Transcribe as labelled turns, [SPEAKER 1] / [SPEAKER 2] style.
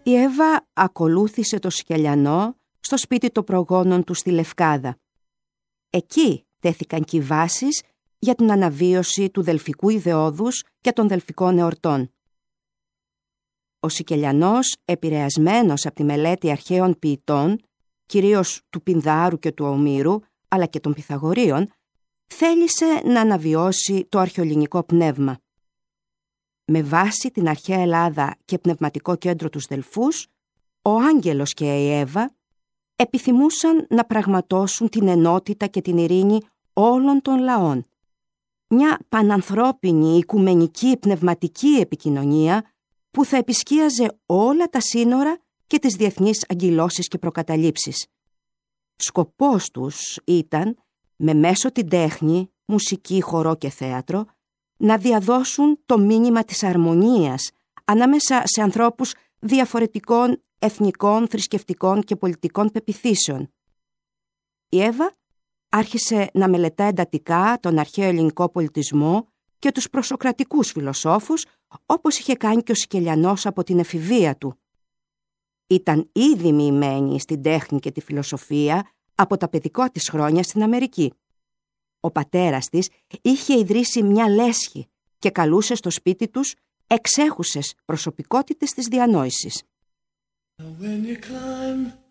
[SPEAKER 1] Η Εύα ακολούθησε το Σικελιανό στο σπίτι των προγόνων του στη Λευκάδα. Εκεί τέθηκαν και οι βάσεις για την αναβίωση του δελφικού ιδεώδους και των δελφικών εορτών. Ο Σικελιανός, επηρεασμένος από τη μελέτη αρχαίων ποιητών, κυρίως του Πινδάρου και του Ομήρου, αλλά και των Πυθαγορείων, θέλησε να αναβιώσει το αρχαιοελληνικό πνεύμα. Με βάση την αρχαία Ελλάδα και πνευματικό κέντρο τους Δελφούς, ο Άγγελος και η Εύα επιθυμούσαν να πραγματώσουν την ενότητα και την ειρήνη όλων των λαών. Μια πανανθρώπινη, οικουμενική, πνευματική επικοινωνία που θα επισκίαζε όλα τα σύνορα και τις διεθνείς αγκυλώσεις και προκαταλήψεις. Σκοπός τους ήταν, με μέσω την τέχνη, μουσική, χορό και θέατρο, να διαδώσουν το μήνυμα της αρμονίας ανάμεσα σε ανθρώπους διαφορετικών εθνικών, θρησκευτικών και πολιτικών πεποιθήσεων. Η Εύα άρχισε να μελετά εντατικά τον αρχαίο ελληνικό πολιτισμό και τους προσοκρατικούς φιλοσόφους, όπως είχε κάνει και ο Σικελιανός από την εφηβεία του. Ήταν ήδη μοιημένη στην τέχνη και τη φιλοσοφία από τα παιδικά της χρόνια στην Αμερική. Ο πατέρας της είχε ιδρύσει μια λέσχη και καλούσε στο σπίτι τους εξέχουσες προσωπικότητες της διανόησης.
[SPEAKER 2] When you climb